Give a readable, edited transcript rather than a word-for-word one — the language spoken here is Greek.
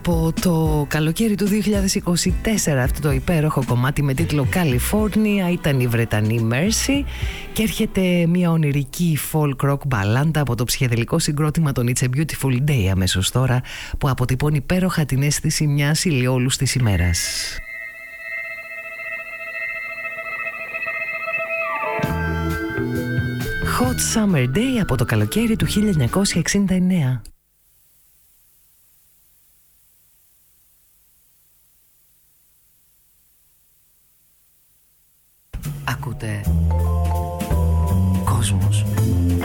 Από το καλοκαίρι του 2024 αυτό το υπέροχο κομμάτι με τίτλο California ήταν η Βρετανή Mercy και έρχεται μια ονειρική folk rock μπαλάντα από το ψυχεδελικό συγκρότημα των It's a Beautiful Day αμέσως τώρα, που αποτυπώνει υπέροχα την αίσθηση μιας ηλιόλουστης ημέρας. Hot Summer Day από το καλοκαίρι του 1969. Ακούτε Κόσμος.